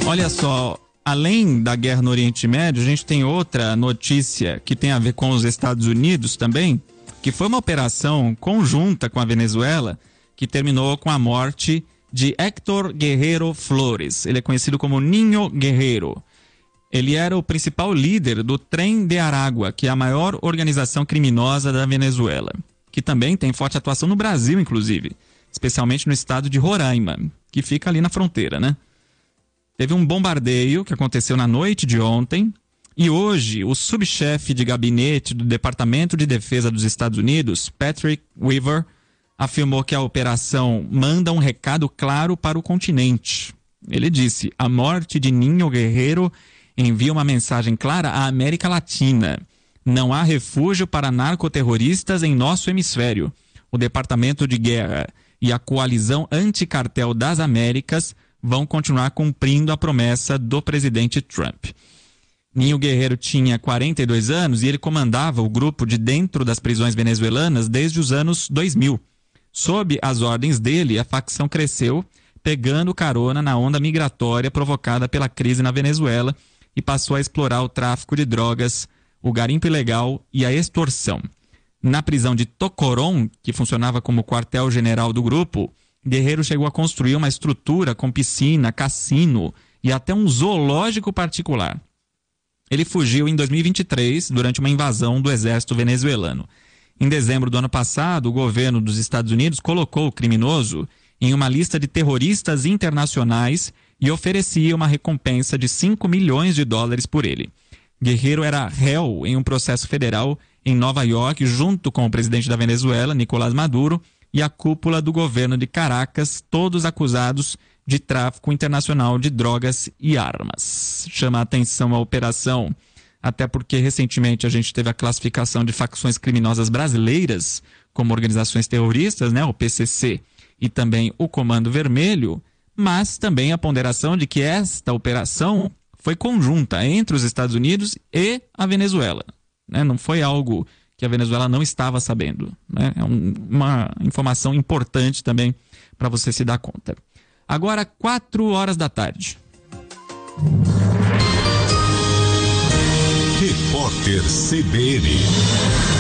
Olha só, além da guerra no Oriente Médio, a gente tem outra notícia que tem a ver com os Estados Unidos também, que foi uma operação conjunta com a Venezuela que terminou com a morte de Héctor Guerrero Flores. Ele é conhecido como Niño Guerrero. Ele era o principal líder do Tren de Aragua, que é a maior organização criminosa da Venezuela, que também tem forte atuação no Brasil, inclusive, especialmente no estado de Roraima, que fica ali na fronteira, né? Teve um bombardeio que aconteceu na noite de ontem e hoje o subchefe de gabinete do Departamento de Defesa dos Estados Unidos, Patrick Weaver, afirmou que a operação manda um recado claro para o continente. Ele disse: a morte de Niño Guerrero envia uma mensagem clara à América Latina. Não há refúgio para narcoterroristas em nosso hemisfério. O Departamento de Guerra e a Coalizão Anticartel das Américas vão continuar cumprindo a promessa do presidente Trump. Niño Guerrero tinha 42 anos e ele comandava o grupo de dentro das prisões venezuelanas desde os anos 2000. Sob as ordens dele, a facção cresceu, pegando carona na onda migratória provocada pela crise na Venezuela e passou a explorar o tráfico de drogas, o garimpo ilegal e a extorsão. Na prisão de Tocorón, que funcionava como quartel-general do grupo, Guerrero chegou a construir uma estrutura com piscina, cassino e até um zoológico particular. Ele fugiu em 2023 durante uma invasão do exército venezuelano. Em dezembro do ano passado, o governo dos Estados Unidos colocou o criminoso em uma lista de terroristas internacionais e oferecia uma recompensa de $5 milhões por ele. Guerrero era réu em um processo federal em Nova York, junto com o presidente da Venezuela, Nicolás Maduro, e a cúpula do governo de Caracas, todos acusados de tráfico internacional de drogas e armas. Chama a atenção a operação, até porque recentemente a gente teve a classificação de facções criminosas brasileiras como organizações terroristas, né, o PCC e também o Comando Vermelho, mas também a ponderação de que esta operação foi conjunta entre os Estados Unidos e a Venezuela, né? Não foi algo que a Venezuela não estava sabendo, né? É uma informação importante também para você se dar conta. Agora, 4 da tarde. Repórter CBN.